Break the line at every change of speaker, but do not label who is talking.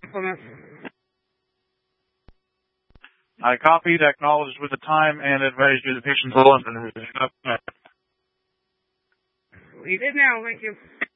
Plymouth.
I copied, acknowledged with the time, and advised you the patient's to London.
You did now, thank you.